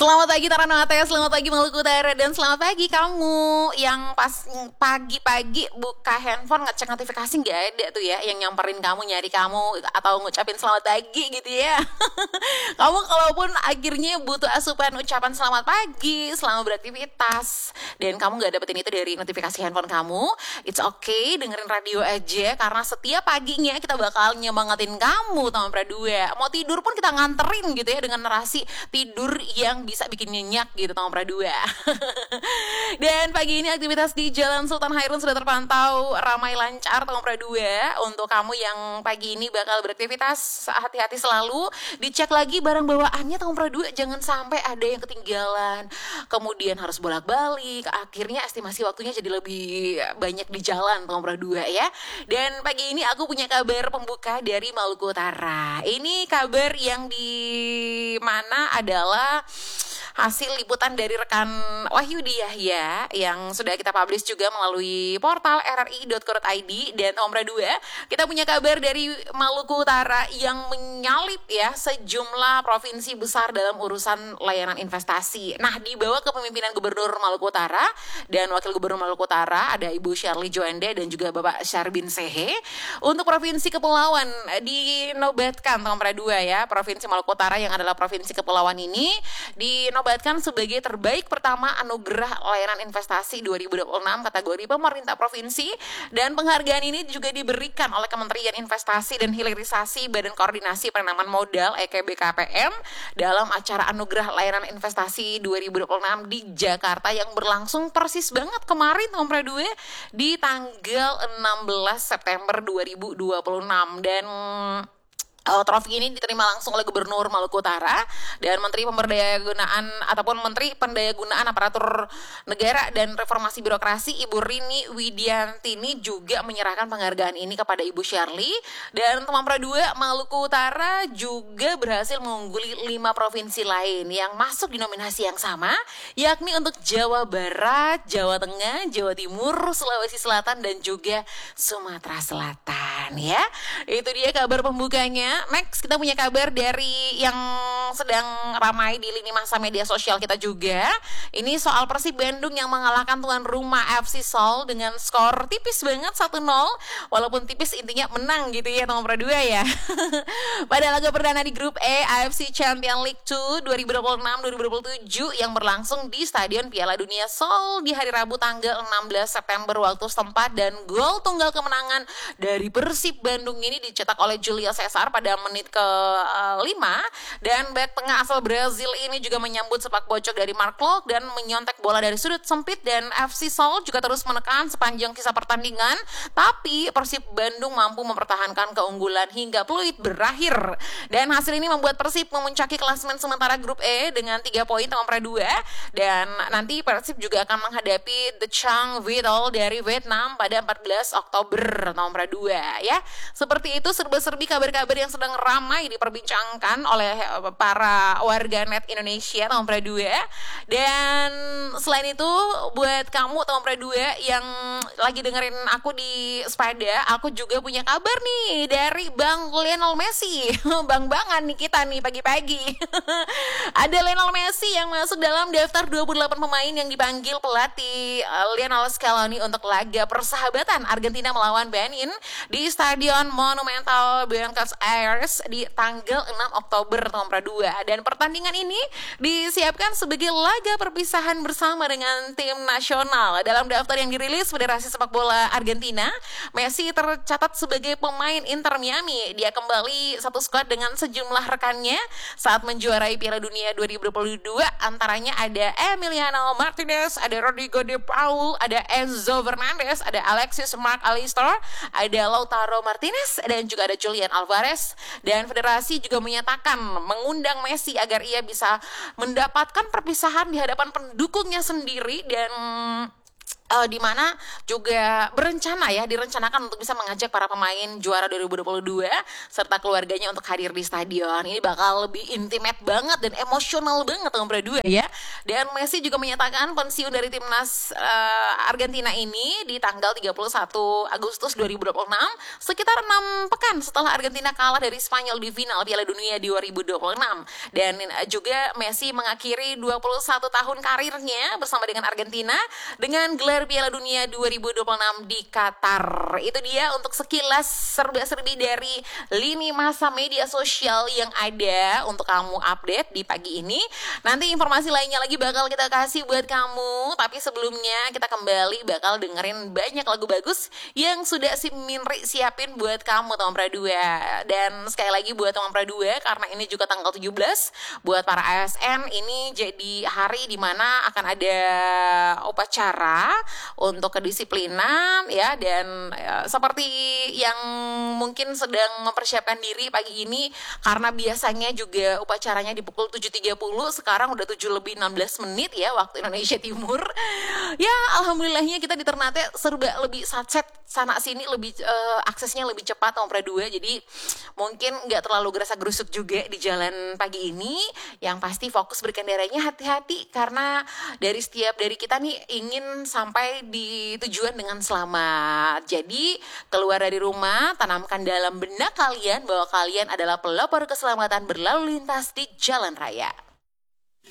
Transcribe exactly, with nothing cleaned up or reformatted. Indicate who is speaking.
Speaker 1: Selamat pagi Taranate, selamat pagi Maluku Utara, dan selamat pagi kamu yang pas pagi-pagi buka handphone ngecek notifikasi nggak ada tuh ya yang nyamperin kamu, nyari kamu atau ngucapin selamat pagi gitu ya. Kamu kalaupun akhirnya butuh asupan ucapan selamat pagi, selamat beraktivitas, dan kamu nggak dapetin itu dari notifikasi handphone kamu, it's okay, dengerin radio aja karena setiap paginya kita bakal nyemangatin kamu teman Pradua. Mau tidur pun kita nganterin gitu ya dengan narasi tidur yang bisa bikin nyenyak gitu teman Pradua. Dan pagi ini aktivitas di Jalan Sultan Hairun sudah terpantau ramai lancar teman Pradua. Untuk kamu yang pagi ini bakal beraktivitas, hati-hati selalu, dicek lagi barang bawaannya teman Pradua, jangan sampai ada yang ketinggalan, kemudian harus bolak-balik, akhirnya estimasi waktunya jadi lebih banyak di jalan teman Pradua ya. Dan pagi ini aku punya kabar pembuka dari Maluku Utara. Ini kabar yang di mana adalah hasil liputan dari rekan Wahyudi Yahya yang sudah kita publish juga melalui portal r r i dot co dot i d. Dan Om Pradua, kita punya kabar dari Maluku Utara yang menyalip ya sejumlah provinsi besar dalam urusan layanan investasi. Nah, di bawah kepemimpinan Gubernur Maluku Utara dan Wakil Gubernur Maluku Utara ada Ibu Shirley Joende dan juga Bapak Syarbin Sehe. Untuk Provinsi Kepulauan dinobatkan Om Pradua ya, Provinsi Maluku Utara yang adalah Provinsi Kepulauan ini dinobatkan sebagai terbaik pertama anugerah layanan investasi dua ribu dua puluh enam kategori pemerintah provinsi, dan penghargaan ini juga diberikan oleh Kementerian Investasi dan Hilirisasi Badan Koordinasi Penanaman Modal E K B K P M dalam acara anugerah layanan investasi dua ribu dua puluh enam di Jakarta yang berlangsung persis banget kemarin Om Pradua di tanggal enam belas September dua ribu dua puluh enam. Dan Uh, trofi ini diterima langsung oleh Gubernur Maluku Utara dan Menteri Pemberdayaan ataupun Menteri Pendayagunaan Aparatur Negara dan Reformasi Birokrasi Ibu Rini Widiantini juga menyerahkan penghargaan ini kepada Ibu Shirley. Dan teman Pradua, Maluku Utara juga berhasil mengungguli lima provinsi lain yang masuk di nominasi yang sama, yakni untuk Jawa Barat, Jawa Tengah, Jawa Timur, Sulawesi Selatan, dan juga Sumatera Selatan ya. Itu dia kabar pembukanya. Next, kita punya kabar dari yang sedang ramai di lini masa media sosial kita juga. Ini soal Persib Bandung yang mengalahkan tuan rumah F C Seoul dengan skor tipis banget satu nol. Walaupun tipis intinya menang gitu ya teman Pradua ya. Pada laga perdana di grup E A F C Champions League dua dua ribu dua puluh enam dua ribu dua puluh tujuh yang berlangsung di Stadion Piala Dunia Seoul di hari Rabu tanggal enam belas September waktu setempat, dan gol tunggal kemenangan dari Persib Bandung ini dicetak oleh Julio Cesar pada menit ke lima, dan bek tengah asal Brazil ini juga menyambut sepak pojok dari Mark Klok dan menyontek bola dari sudut sempit, dan F C Seoul juga terus menekan sepanjang kisah pertandingan, tapi Persib Bandung mampu mempertahankan keunggulan hingga peluit berakhir. Dan hasil ini membuat Persib memuncaki klasemen sementara grup E dengan tiga poin teman Pradua, dan nanti Persib juga akan menghadapi The Chang Vietol dari Vietnam pada empat belas Oktober teman Pradua ya. Seperti itu serba-serbi kabar-kabar yang sedang ramai diperbincangkan oleh para warganet Indonesia teman Pradua. Dan selain itu buat kamu teman Pradua yang lagi dengerin aku di Sepeda, aku juga punya kabar nih dari Bang Lionel Messi. Bang-bangan nih kita nih pagi-pagi. Ada Lionel Messi yang masuk dalam daftar dua puluh delapan pemain yang dipanggil pelatih Lionel Scaloni untuk laga persahabatan Argentina melawan Benin di Stadion Monumental Buenos Aires di tanggal enam Oktober teman Pradua. Dan pertandingan ini disiapkan sebagai laga perpisahan bersama dengan tim nasional. Dalam daftar yang dirilis Federasi Sepak Bola Argentina, Messi tercatat sebagai pemain Inter Miami. Dia kembali satu skuad dengan sejumlah rekannya saat menjuarai Piala Dunia dua ribu dua puluh dua. Antaranya ada Emiliano Martinez, ada Rodrigo De Paul, ada Enzo Fernandez, ada Alexis Mark Allister, ada Lautaro Martinez, dan juga ada Julian Alvarez. Dan federasi juga menyatakan mengundang Messi agar ia bisa mendapatkan perpisahan di hadapan pendukungnya sendiri dan Uh, di mana juga berencana ya direncanakan untuk bisa mengajak para pemain juara dua ribu dua puluh dua serta keluarganya untuk hadir di stadion. Ini bakal lebih intimate banget dan emosional banget nomor dua ya. Dan Messi juga menyatakan pensiun dari timnas uh, Argentina ini di tanggal tiga puluh satu Agustus dua ribu dua puluh enam, sekitar enam pekan setelah Argentina kalah dari Spanyol di final Piala Dunia dua ribu dua puluh enam. Dan uh, juga Messi mengakhiri dua puluh satu tahun karirnya bersama dengan Argentina dengan gelar Piala Dunia dua ribu dua puluh enam di Qatar. Itu dia untuk sekilas serba-serbi dari lini masa media sosial yang ada untuk kamu update di pagi ini. Nanti informasi lainnya lagi bakal kita kasih buat kamu. Tapi sebelumnya kita kembali bakal dengerin banyak lagu bagus yang sudah si Minri siapin buat kamu Teman Pradua. Dan sekali lagi buat Teman Pradua, karena ini juga tanggal tujuh belas buat para A S N, ini jadi hari dimana akan ada upacara untuk kedisiplinan ya. Dan ya, seperti yang mungkin sedang mempersiapkan diri pagi ini, karena biasanya juga upacaranya di pukul tujuh tiga puluh, sekarang udah tujuh lebih enam belas menit ya waktu Indonesia Timur. Ya alhamdulillahnya kita di Ternate serba lebih satset sana sini, lebih uh, aksesnya lebih cepat Om Pradua, jadi mungkin nggak terlalu gerasa gerusuk juga di jalan pagi ini. Yang pasti fokus berkendaranya hati-hati, karena dari setiap dari kita nih ingin sampai di tujuan dengan selamat. Jadi keluar dari rumah, tanamkan dalam benak kalian bahwa kalian adalah pelopor keselamatan berlalu lintas di jalan raya.